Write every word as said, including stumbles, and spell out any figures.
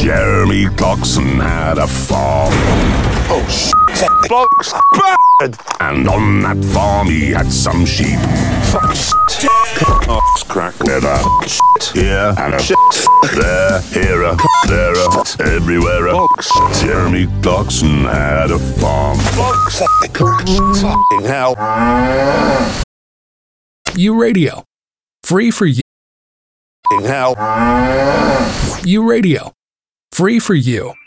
Jeremy Clarkson had a farm. Oh, shit. Blocks bad. And on that farm he had some sheep. Fuck shit. Oh, crack. Leather. Shit. Here and a Shit. there, here a, there a, everywhere a. Box. Jeremy Clarkson had a farm. Box. Fucking hell. U Radio. Free for you. Fucking hell. U Radio. Free for you.